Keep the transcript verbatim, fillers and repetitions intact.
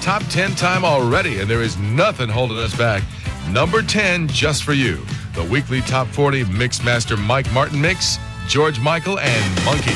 top ten time already, and there is nothing holding us back. Number ten, just for you. The weekly top forty Mixmaster Mike Martin mix, George Michael and Monkey.